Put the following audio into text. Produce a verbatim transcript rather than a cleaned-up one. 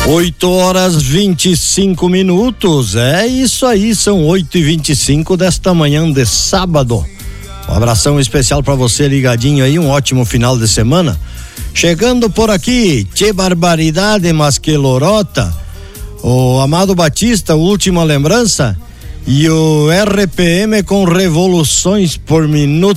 oito horas vinte e cinco minutos, é isso aí, são oito e vinte e cinco desta manhã de sábado. Um abração especial para você ligadinho aí, um ótimo final de semana. Chegando por aqui, tchê barbaridade, mas que lorota, o Amado Batista, última lembrança, e o R P M com revoluções por minuto.